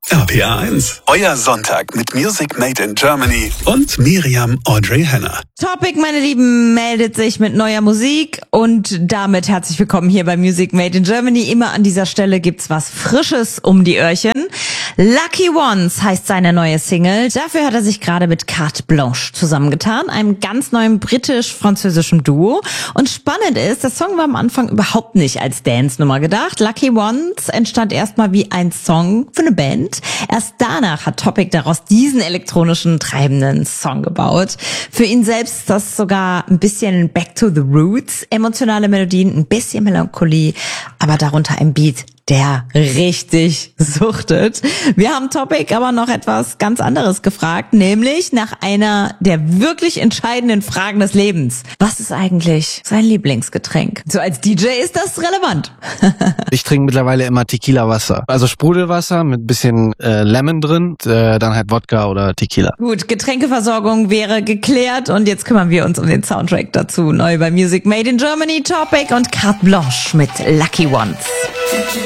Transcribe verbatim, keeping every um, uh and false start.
R P R eins, euer Sonntag mit Music Made in Germany und Miriam Audrey Henner. Topic, meine Lieben, meldet sich mit neuer Musik und damit herzlich willkommen hier bei Music Made in Germany. Immer an dieser Stelle gibt's was Frisches um die Öhrchen. Lucky Ones heißt seine neue Single. Dafür hat er sich gerade mit Carte Blanche zusammengetan, einem ganz neuen britisch-französischen Duo. Und spannend ist, der Song war am Anfang überhaupt nicht als Dance-Nummer gedacht. Lucky Ones entstand erstmal wie ein Song für eine Band. Erst danach hat Topic daraus diesen elektronischen, treibenden Song gebaut. Für ihn selbst ist das sogar ein bisschen Back to the Roots, emotionale Melodien, ein bisschen Melancholie, aber darunter ein Beat, der richtig suchtet. Wir haben Topic aber noch etwas ganz anderes gefragt, nämlich nach einer der wirklich entscheidenden Fragen des Lebens. Was ist eigentlich sein Lieblingsgetränk? So als D J ist das relevant. Ich trinke mittlerweile immer Tequila-Wasser. Also Sprudelwasser mit bisschen äh, Lemon drin, äh, dann halt Wodka oder Tequila. Gut, Getränkeversorgung wäre geklärt und jetzt kümmern wir uns um den Soundtrack dazu. Neu bei Music Made in Germany, Topic und Carte Blanche mit Lucky Ones.